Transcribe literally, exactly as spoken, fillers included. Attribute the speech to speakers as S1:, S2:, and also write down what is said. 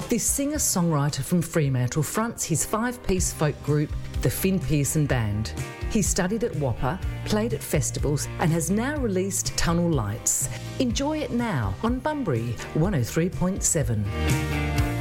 S1: This singer-songwriter from Fremantle fronts his five-piece folk group, the Finn Pearson Band. He studied at W A P A, played at festivals and has now released Tunnel Lights. Enjoy it now on Bunbury one oh three point seven.